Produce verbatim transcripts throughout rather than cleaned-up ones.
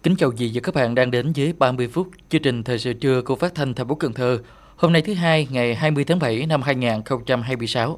Kính chào quý vị và các bạn đang đến với ba mươi phút chương trình thời sự trưa của Phát thanh thành phố Cần Thơ. Hôm nay thứ hai, ngày hai mươi tháng bảy năm hai nghìn không trăm hai mươi sáu.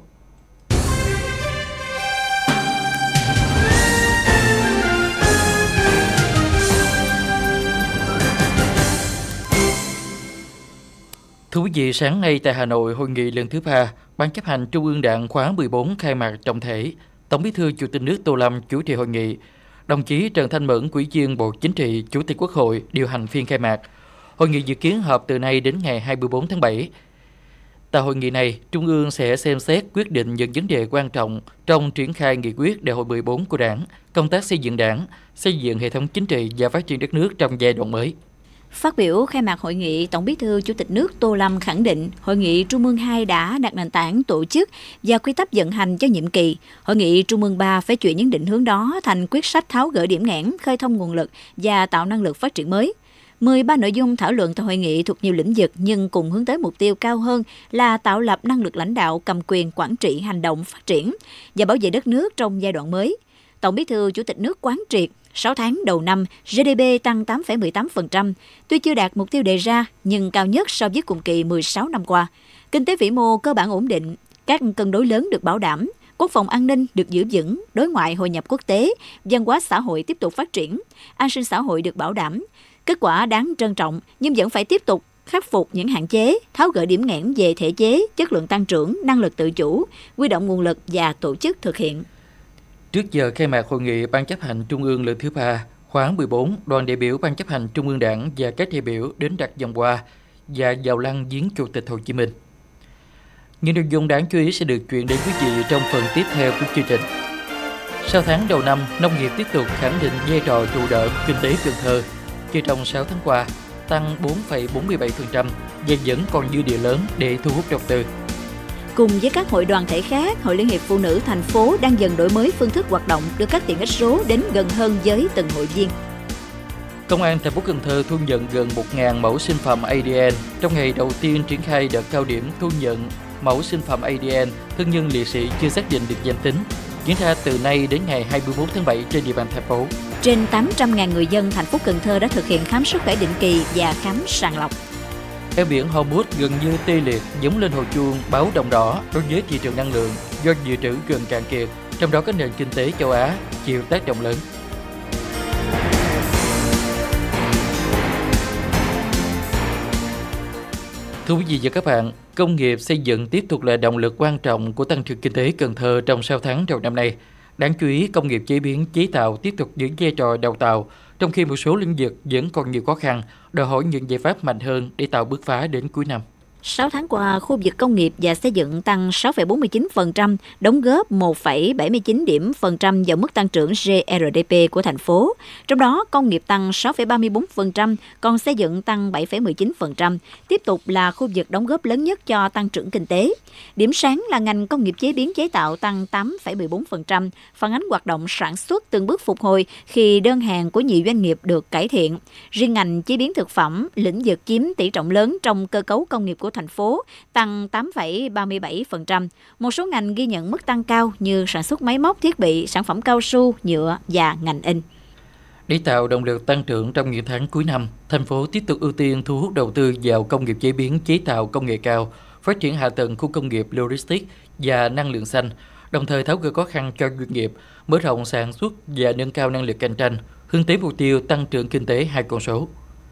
Thưa quý vị, sáng nay tại Hà Nội, hội nghị lần thứ ba Ban chấp hành Trung ương Đảng khóa mười bốn khai mạc trọng thể. Tổng Bí thư Chủ tịch nước Tô Lâm chủ trì hội nghị. Đồng chí Trần Thanh Mẫn, Ủy viên Bộ Chính trị, Chủ tịch Quốc hội điều hành phiên khai mạc. Hội nghị dự kiến họp từ nay đến ngày hai mươi bốn tháng bảy. Tại hội nghị này, Trung ương sẽ xem xét quyết định những vấn đề quan trọng trong triển khai nghị quyết Đại hội mười bốn của Đảng, công tác xây dựng Đảng, xây dựng hệ thống chính trị và phát triển đất nước trong giai đoạn mới. Phát biểu khai mạc hội nghị, Tổng Bí thư Chủ tịch nước Tô Lâm khẳng định Hội nghị Trung ương hai đã đặt nền tảng tổ chức và quy tắc vận hành cho nhiệm kỳ. Hội nghị Trung ương ba phải chuyển những định hướng đó thành quyết sách tháo gỡ điểm nghẽn, khơi thông nguồn lực và tạo năng lực phát triển mới. mười ba nội dung thảo luận tại hội nghị thuộc nhiều lĩnh vực nhưng cùng hướng tới mục tiêu cao hơn là tạo lập năng lực lãnh đạo, cầm quyền, quản trị, hành động, phát triển và bảo vệ đất nước trong giai đoạn mới. Tổng Bí thư Chủ tịch nước quán triệt sáu tháng đầu năm, giê đê pê tăng tám phẩy mười tám phần trăm, tuy chưa đạt mục tiêu đề ra nhưng cao nhất so với cùng kỳ mười sáu năm qua. Kinh tế vĩ mô cơ bản ổn định, các cân đối lớn được bảo đảm, quốc phòng an ninh được giữ vững, đối ngoại hội nhập quốc tế, văn hóa xã hội tiếp tục phát triển, an sinh xã hội được bảo đảm. Kết quả đáng trân trọng nhưng vẫn phải tiếp tục khắc phục những hạn chế, tháo gỡ điểm nghẽn về thể chế, chất lượng tăng trưởng, năng lực tự chủ, huy động nguồn lực và tổ chức thực hiện. Trước giờ khai mạc hội nghị Ban chấp hành Trung ương lần thứ ba, khóa mười bốn, đoàn đại biểu Ban chấp hành Trung ương Đảng và các đại biểu đến đặt vòng hoa và vào lăng viếng Chủ tịch Hồ Chí Minh. Những nội dung đáng chú ý sẽ được chuyển đến quý vị trong phần tiếp theo của chương trình. Sau tháng đầu năm, nông nghiệp tiếp tục khẳng định vai trò trụ đỡ của kinh tế Cần Thơ. Chỉ trong sáu tháng qua, tăng bốn phẩy bốn mươi bảy phần trăm và vẫn còn dư địa lớn để thu hút đầu tư. Cùng với các hội đoàn thể khác, Hội Liên hiệp Phụ nữ thành phố đang dần đổi mới phương thức hoạt động, đưa các tiện ích số đến gần hơn với từng hội viên. Công an thành phố Cần Thơ thu nhận gần một nghìn mẫu sinh phẩm a đê en trong ngày đầu tiên triển khai đợt cao điểm thu nhận mẫu sinh phẩm a đê en thân nhân liệt sĩ chưa xác định được danh tính, diễn ra từ nay đến ngày hai mươi bốn tháng bảy trên địa bàn thành phố. Trên tám trăm nghìn người dân thành phố Cần Thơ đã thực hiện khám sức khỏe định kỳ và khám sàng lọc. Eo biển Hormuz gần như tê liệt, giống lên hồi chuông báo động đỏ đối với thị trường năng lượng do dự trữ gần cạn kiệt, trong đó các nền kinh tế châu Á chịu tác động lớn. Thưa quý vị và các bạn, công nghiệp xây dựng tiếp tục là động lực quan trọng của tăng trưởng kinh tế Cần Thơ trong sáu tháng đầu năm nay. Đáng chú ý, công nghiệp chế biến chế tạo tiếp tục giữ vai trò đầu tàu, trong khi một số lĩnh vực vẫn còn nhiều khó khăn, đòi hỏi những giải pháp mạnh hơn để tạo bứt phá đến cuối năm. sáu tháng qua, khu vực công nghiệp và xây dựng tăng sáu phẩy bốn mươi chín phần trăm, đóng góp một phẩy bảy mươi chín điểm phần trăm vào mức tăng trưởng giê rờ đê pê của thành phố. Trong đó, công nghiệp tăng sáu phẩy ba mươi bốn phần trăm, còn xây dựng tăng bảy phẩy mười chín phần trăm, tiếp tục là khu vực đóng góp lớn nhất cho tăng trưởng kinh tế. Điểm sáng là ngành công nghiệp chế biến chế tạo tăng tám phẩy mười bốn phần trăm, phản ánh hoạt động sản xuất từng bước phục hồi khi đơn hàng của nhiều doanh nghiệp được cải thiện. Riêng ngành chế biến thực phẩm, lĩnh vực chiếm tỷ trọng lớn trong cơ cấu công nghiệp của thành phố, tăng tám phẩy ba mươi bảy phần trăm. Một số ngành ghi nhận mức tăng cao như sản xuất máy móc, thiết bị, sản phẩm cao su, nhựa và ngành in. Để tạo động lực tăng trưởng trong những tháng cuối năm, thành phố tiếp tục ưu tiên thu hút đầu tư vào công nghiệp chế biến chế tạo công nghệ cao, phát triển hạ tầng khu công nghiệp logistics và năng lượng xanh, đồng thời tháo gỡ khó khăn cho doanh nghiệp, mở rộng sản xuất và nâng cao năng lực cạnh tranh, hướng tới mục tiêu tăng trưởng kinh tế hai con số.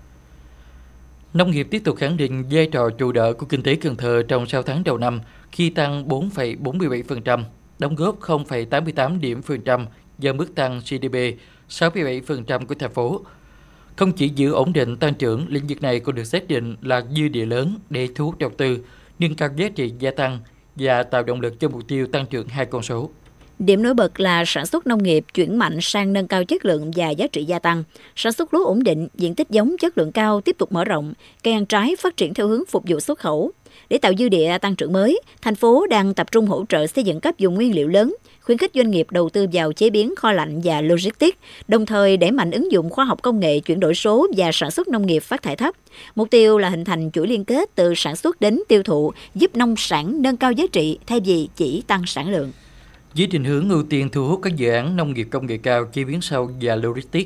Nông nghiệp tiếp tục khẳng định vai trò trụ đỡ của kinh tế Cần Thơ trong sáu tháng đầu năm khi tăng bốn phẩy bốn mươi bảy phần trăm, đóng góp không phẩy tám mươi tám điểm phần trăm vào mức tăng giê đê pê sáu phẩy bảy phần trăm của thành phố. Không chỉ giữ ổn định tăng trưởng, lĩnh vực này còn được xác định là dư địa lớn để thu hút đầu tư, nâng cao giá trị gia tăng và tạo động lực cho mục tiêu tăng trưởng hai con số. Điểm nổi bật là sản xuất nông nghiệp chuyển mạnh sang nâng cao chất lượng và giá trị gia tăng. Sản xuất lúa ổn định, diện tích giống chất lượng cao tiếp tục mở rộng, cây ăn trái phát triển theo hướng phục vụ xuất khẩu. Để tạo dư địa tăng trưởng mới, thành phố đang tập trung hỗ trợ xây dựng các vùng nguyên liệu lớn, khuyến khích doanh nghiệp đầu tư vào chế biến, kho lạnh và logistics, đồng thời đẩy mạnh ứng dụng khoa học công nghệ, chuyển đổi số và sản xuất nông nghiệp phát thải thấp. Mục tiêu là hình thành chuỗi liên kết từ sản xuất đến tiêu thụ, giúp nông sản nâng cao giá trị thay vì chỉ tăng sản lượng. Với định hướng ưu tiên thu hút các dự án nông nghiệp công nghệ cao, chế biến sâu và logistics,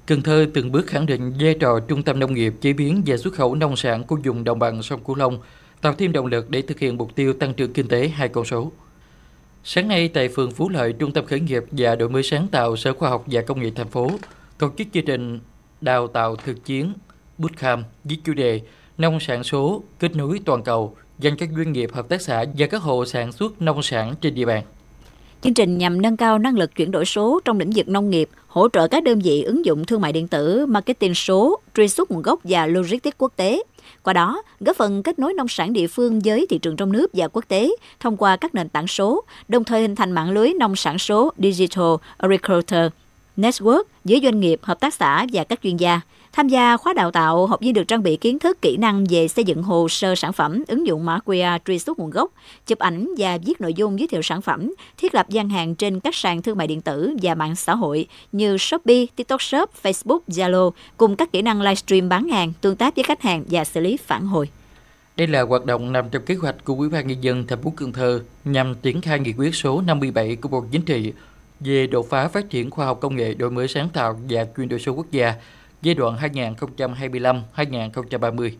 Cần Thơ từng bước khẳng định vai trò trung tâm nông nghiệp, chế biến và xuất khẩu nông sản của vùng đồng bằng sông Cửu Long, tạo thêm động lực để thực hiện mục tiêu tăng trưởng kinh tế hai con số. Sáng nay tại phường Phú Lợi, Trung tâm Khởi nghiệp và Đổi mới sáng tạo Sở Khoa học và Công nghệ thành phố tổ chức chương trình đào tạo thực chiến Bootcamp với chủ đề Nông sản số kết nối toàn cầu dành các doanh nghiệp, hợp tác xã và các hộ sản xuất nông sản trên địa bàn. Chương trình nhằm nâng cao năng lực chuyển đổi số trong lĩnh vực nông nghiệp, hỗ trợ các đơn vị ứng dụng thương mại điện tử, marketing số, truy xuất nguồn gốc và logistics quốc tế. Qua đó, góp phần kết nối nông sản địa phương với thị trường trong nước và quốc tế thông qua các nền tảng số, đồng thời hình thành mạng lưới nông sản số Digital Agriculture Network giữa doanh nghiệp, hợp tác xã và các chuyên gia. Tham gia khóa đào tạo, học viên được trang bị kiến thức, kỹ năng về xây dựng hồ sơ sản phẩm, ứng dụng mã quy rờ truy xuất nguồn gốc, chụp ảnh và viết nội dung giới thiệu sản phẩm, thiết lập gian hàng trên các sàn thương mại điện tử và mạng xã hội như Shopee, TikTok Shop, Facebook, Zalo, cùng các kỹ năng livestream bán hàng, tương tác với khách hàng và xử lý phản hồi. Đây là hoạt động nằm trong kế hoạch của Ủy ban Nhân dân thành phố Cần Thơ nhằm triển khai nghị quyết số năm mươi bảy của Bộ Chính trị về đột phá phát triển khoa học công nghệ, đổi mới sáng tạo và chuyển đổi số quốc gia giai đoạn hai nghìn không trăm hai mươi lăm đến hai nghìn không trăm ba mươi.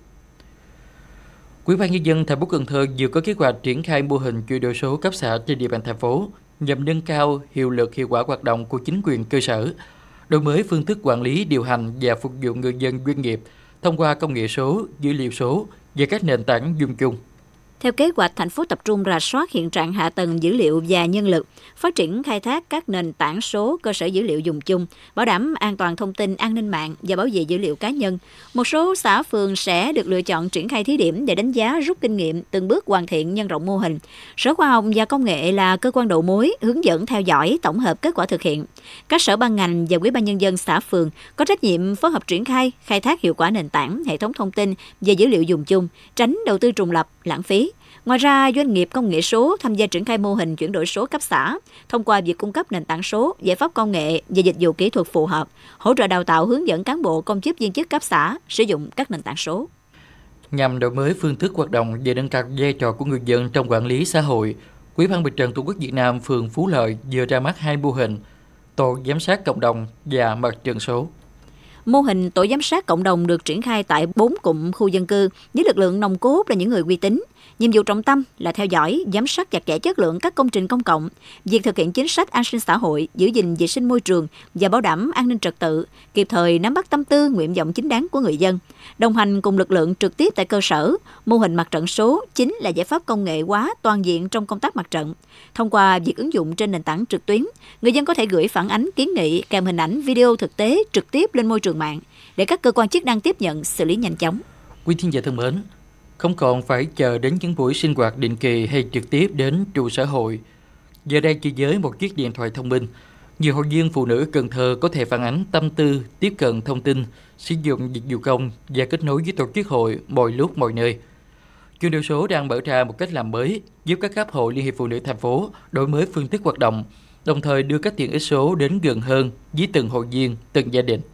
Ủy ban Nhân dân thành phố Cần Thơ vừa có kế hoạch triển khai mô hình chuyển đổi số cấp xã trên địa bàn thành phố nhằm nâng cao hiệu lực, hiệu quả hoạt động của chính quyền cơ sở, đổi mới phương thức quản lý, điều hành và phục vụ người dân, doanh nghiệp thông qua công nghệ số, dữ liệu số và các nền tảng dùng chung. Theo kế hoạch, thành phố tập trung rà soát hiện trạng hạ tầng dữ liệu và nhân lực, phát triển khai thác các nền tảng số, cơ sở dữ liệu dùng chung, bảo đảm an toàn thông tin, an ninh mạng và bảo vệ dữ liệu cá nhân. Một số xã phường sẽ được lựa chọn triển khai thí điểm để đánh giá, rút kinh nghiệm, từng bước hoàn thiện, nhân rộng mô hình. Sở Khoa học và Công nghệ là cơ quan đầu mối, hướng dẫn, theo dõi, tổng hợp kết quả thực hiện. Các sở ban ngành và Ủy ban Nhân dân xã phường có trách nhiệm phối hợp triển khai, khai thác hiệu quả nền tảng, hệ thống thông tin và dữ liệu dùng chung, tránh đầu tư trùng lập, lãng phí. Ngoài ra, doanh nghiệp công nghệ số tham gia triển khai mô hình chuyển đổi số cấp xã thông qua việc cung cấp nền tảng số, giải pháp công nghệ và dịch vụ kỹ thuật phù hợp, hỗ trợ đào tạo, hướng dẫn cán bộ, công chức, viên chức cấp xã sử dụng các nền tảng số. Nhằm đổi mới phương thức hoạt động và nâng cao vai trò của người dân trong quản lý xã hội, Ủy ban Mặt trận Tổ quốc Việt Nam phường Phú Lợi vừa ra mắt hai mô hình tổ giám sát cộng đồng và mặt trận số. Mô hình tổ giám sát cộng đồng được triển khai tại bốn cụm khu dân cư với lực lượng nòng cốt là những người uy tín. Nhiệm vụ trọng tâm là theo dõi, giám sát chặt chẽ chất lượng các công trình công cộng, việc thực hiện chính sách an sinh xã hội, giữ gìn vệ sinh môi trường và bảo đảm an ninh trật tự, kịp thời nắm bắt tâm tư, nguyện vọng chính đáng của người dân. Đồng hành cùng lực lượng trực tiếp tại cơ sở, mô hình mặt trận số chính là giải pháp công nghệ hóa toàn diện trong công tác mặt trận. Thông qua việc ứng dụng trên nền tảng trực tuyến, người dân có thể gửi phản ánh, kiến nghị kèm hình ảnh, video thực tế trực tiếp lên môi trường mạng để các cơ quan chức năng tiếp nhận, xử lý nhanh chóng. Quý thính giả thân mến, không còn phải chờ đến những buổi sinh hoạt định kỳ hay trực tiếp đến trụ sở hội. Giờ đây chỉ với một chiếc điện thoại thông minh, nhiều hội viên phụ nữ Cần Thơ có thể phản ánh tâm tư, tiếp cận thông tin, sử dụng dịch vụ công và kết nối với tổ chức hội mọi lúc mọi nơi. Chuyển đổi số đang mở ra một cách làm mới, giúp các cấp hội Liên hiệp Phụ nữ thành phố đổi mới phương thức hoạt động, đồng thời đưa các tiện ích số đến gần hơn với từng hội viên, từng gia đình.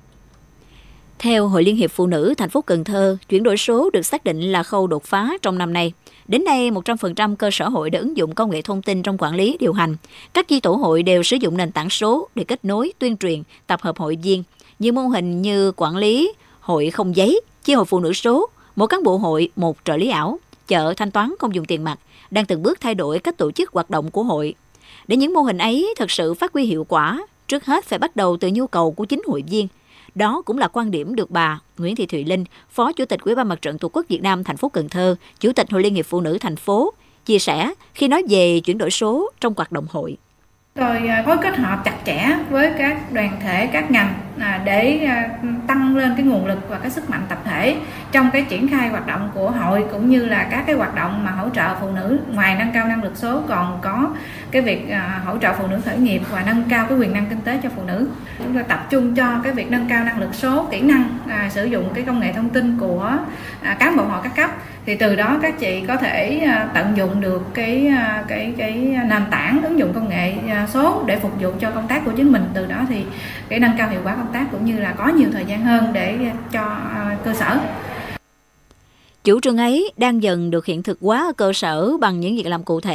Theo Hội Liên hiệp Phụ nữ thành phố Cần Thơ, chuyển đổi số được xác định là khâu đột phá trong năm nay. Đến nay, một trăm phần trăm cơ sở hội đã ứng dụng công nghệ thông tin trong quản lý, điều hành. Các chi tổ hội đều sử dụng nền tảng số để kết nối, tuyên truyền, tập hợp hội viên. Nhiều mô hình như quản lý hội không giấy, chi hội phụ nữ số, mỗi cán bộ hội một trợ lý ảo, chợ thanh toán không dùng tiền mặt, đang từng bước thay đổi cách tổ chức hoạt động của hội. Để những mô hình ấy thực sự phát huy hiệu quả, trước hết phải bắt đầu từ nhu cầu của chính hội viên. Đó cũng là quan điểm được bà Nguyễn Thị Thùy Linh, Phó Chủ tịch Ủy ban Mặt trận Tổ quốc Việt Nam thành phố Cần Thơ, Chủ tịch Hội Liên hiệp Phụ nữ thành phố chia sẻ khi nói về chuyển đổi số trong hoạt động hội. Rồi phối kết hợp chặt chẽ với các đoàn thể, các ngành để tăng lên cái nguồn lực và cái sức mạnh tập thể trong cái triển khai hoạt động của hội, cũng như là các cái hoạt động mà hỗ trợ phụ nữ. Ngoài nâng cao năng lực số còn có cái việc hỗ trợ phụ nữ khởi nghiệp và nâng cao cái quyền năng kinh tế cho phụ nữ. Chúng ta tập trung cho cái việc nâng cao năng lực số, kỹ năng à, sử dụng cái công nghệ thông tin của à, cán bộ hội các cấp. Thì từ đó các chị có thể à, tận dụng được cái à, cái cái nền tảng ứng dụng công nghệ à, số để phục vụ cho công tác của chính mình. Từ đó thì cái nâng cao hiệu quả công tác cũng như là có nhiều thời gian hơn để cho à, cơ sở. Chủ trương ấy đang dần được hiện thực hóa ở cơ sở bằng những việc làm cụ thể.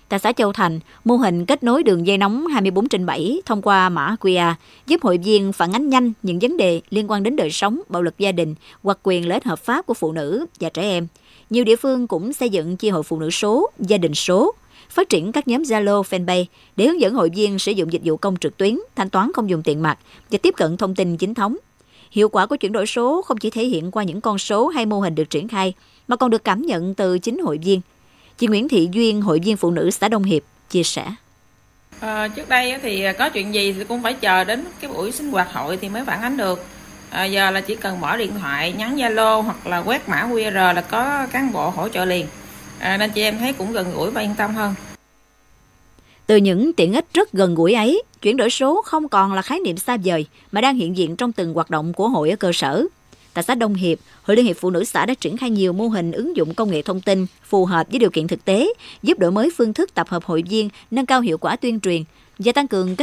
Tại xã Châu Thành, mô hình kết nối đường dây nóng hai mươi bốn trên bảy thông qua mã quy rờ giúp hội viên phản ánh nhanh những vấn đề liên quan đến đời sống, bạo lực gia đình hoặc quyền lợi ích hợp pháp của phụ nữ và trẻ em. Nhiều địa phương cũng xây dựng chi hội phụ nữ số, gia đình số, phát triển các nhóm Zalo, Fanpage để hướng dẫn hội viên sử dụng dịch vụ công trực tuyến, thanh toán không dùng tiền mặt và tiếp cận thông tin chính thống. Hiệu quả của chuyển đổi số không chỉ thể hiện qua những con số hay mô hình được triển khai, mà còn được cảm nhận từ chính hội viên. Chị Nguyễn Thị Duyên, hội viên phụ nữ xã Đông Hiệp, chia sẻ. À, trước đây thì có chuyện gì thì cũng phải chờ đến cái buổi sinh hoạt hội thì mới phản ánh được. À, giờ là chỉ cần mở điện thoại, nhắn Zalo hoặc là quét mã quy rờ là có cán bộ hỗ trợ liền. À, nên chị em thấy cũng gần gũi và yên tâm hơn. Từ những tiện ích rất gần gũi ấy, chuyển đổi số không còn là khái niệm xa vời mà đang hiện diện trong từng hoạt động của hội ở cơ sở. Tại xã Đông Hiệp, Hội Liên hiệp Phụ nữ xã đã triển khai nhiều mô hình ứng dụng công nghệ thông tin phù hợp với điều kiện thực tế, giúp đổi mới phương thức tập hợp hội viên, nâng cao hiệu quả tuyên truyền và tăng cường kết